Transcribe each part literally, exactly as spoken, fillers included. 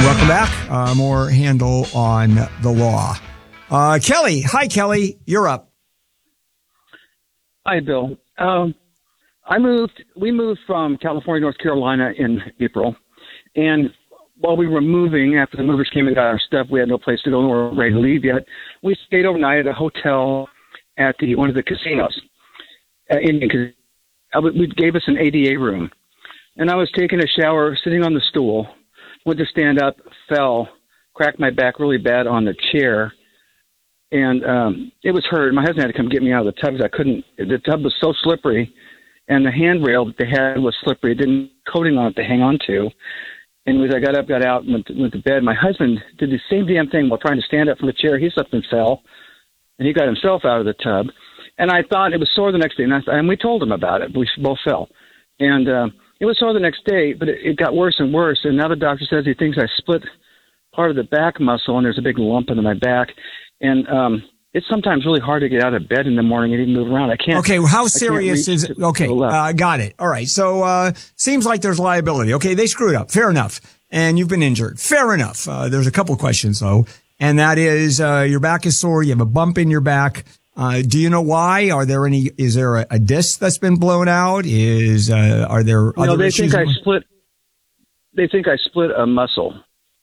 welcome back. Uh, more handle on the law. Uh, Kelly. Hi, Kelly. You're up. Hi, Bill. Um, I moved, we moved from California, North Carolina in April. And while we were moving, after the movers came and got our stuff, we had no place to go. We weren't ready to leave yet. We stayed overnight at a hotel at the one of the casinos. Uh, Indian, we gave us an A D A room. And I was taking a shower, sitting on the stool, went to stand up, fell, cracked my back really bad on the chair. And um, it was hurt. My husband had to come get me out of the tub because I couldn't. The tub was so slippery, and the handrail that they had was slippery. It didn't coating on it to hang on to. And as I got up, got out, and went to, went to bed, my husband did the same damn thing while trying to stand up from the chair. He slipped and fell, and he got himself out of the tub. And I thought it was sore the next day, and, I, and we told him about it. We both fell. And uh, it was sore the next day, but it, it got worse and worse. And now the doctor says he thinks I split part of the back muscle, and there's a big lump in my back. And um, it's sometimes really hard to get out of bed in the morning and even move around. I can't. Okay, well, how serious is it? Okay, uh, got it. All right. So uh, seems like there's liability. Okay, they screwed up. Fair enough. And you've been injured. Fair enough. Uh, there's a couple questions, though. And that is uh, your back is sore. You have a bump in your back. Uh, do you know why? Are there any, is there a, a disc that's been blown out? Is, uh, are there you other know, they issues? think I split, they think I split a muscle.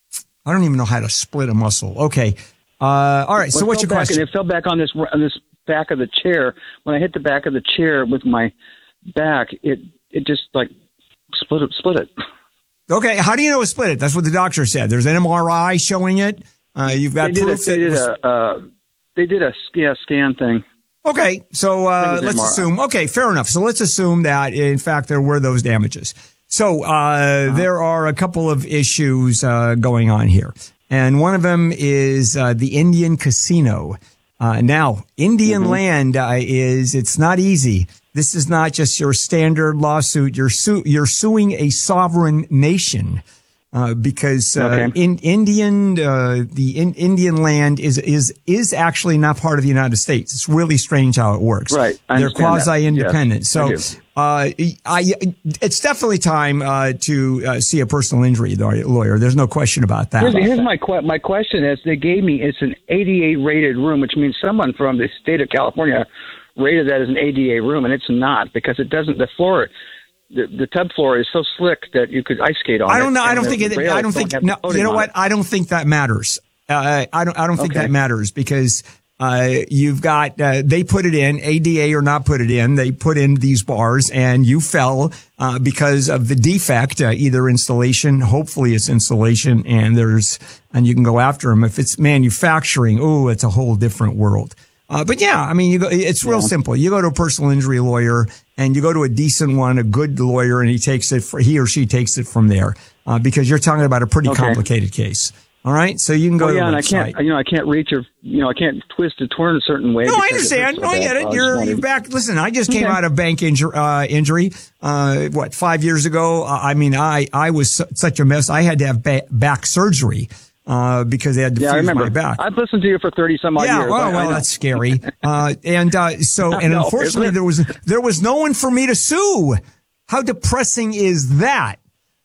I don't even know how to split a muscle. Okay. Uh, all right. So well, what's your question? And it fell back on this, on this back of the chair. When I hit the back of the chair with my back, it, it just like split it, split it. Okay. How do you know it split it? That's what the doctor said. There's an M R I showing it. Uh, you've got they proof. Did a, they did was... a, uh, they did a yeah, scan thing. Okay. So, uh, let's M R I. assume, okay, fair enough. So let's assume that in fact there were those damages. So, uh, uh-huh. there are a couple of issues, uh, going on here. And one of them is uh, the Indian casino. Uh, now, Indian mm-hmm. land uh, is, it's not easy. This is not just your standard lawsuit. You're, su- you're suing a sovereign nation. Uh, because, uh, okay. in Indian, uh, the in, Indian land is, is, is actually not part of the United States. It's really strange how it works. Right. I They're quasi-independent. Yes, so, uh, I, it's definitely time, uh, to, uh, see a personal injury lawyer. There's no question about that. Here's, here's my, que- my question is they gave me, it's an A D A rated room, which means someone from the state of California rated that as an A D A room, and it's not because it doesn't, the floor, The, the tub floor is so slick that you could ice skate on it. I don't know. I don't think it, I don't think, no, you know what? I don't think that matters. Uh, I don't, I don't think okay. that matters because, uh, you've got, uh, they put it in, A D A or not put it in, they put in these bars and you fell, uh, because of the defect, uh, either installation, hopefully it's installation and there's, and you can go after them. If it's manufacturing, oh, it's a whole different world. Uh, but yeah, I mean, you go, it's real yeah. simple. You go to a personal injury lawyer and you go to a decent one, a good lawyer, and he takes it for, he or she takes it from there, uh, because you're talking about a pretty okay. complicated case. All right. So you can go well, to yeah, the and website. I can't, you know, I can't reach or, you know, I can't twist or turn a certain way. No, I understand. No, I get it. You're, you're back. Listen, I just came okay. out of bank injury, uh, injury, uh, what, five years ago. Uh, I mean, I, I was su- such a mess. I had to have ba- back surgery. Uh, because they had to yeah, fuse I remember. my back. I've listened to you for thirty some odd yeah, years. Yeah, well, well, that's scary. Uh, and, uh, so, and no, unfortunately there was, there was no one for me to sue. How depressing is that?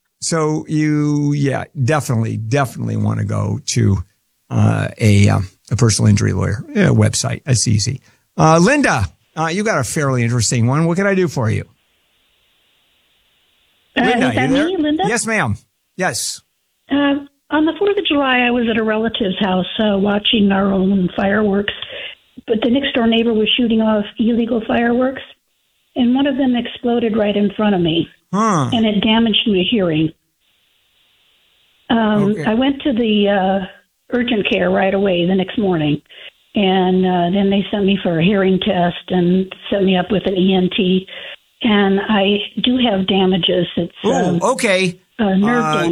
So you, yeah, definitely, definitely want to go to, uh, a, um, a personal injury lawyer yeah, website. That's easy. Uh, Linda, uh, you got a fairly interesting one. What can I do for you? Uh, Linda, is that you there? me, Linda? Yes, ma'am. Yes. Uh, On the fourth of July, I was at a relative's house uh, watching our own fireworks, but the next-door neighbor was shooting off illegal fireworks, and one of them exploded right in front of me, huh. and it damaged my hearing. Um, okay. I went to the uh, urgent care right away the next morning, and uh, then they sent me for a hearing test and set me up with an E N T, and I do have damages. It's Ooh, um, okay. uh, nerve uh, damage.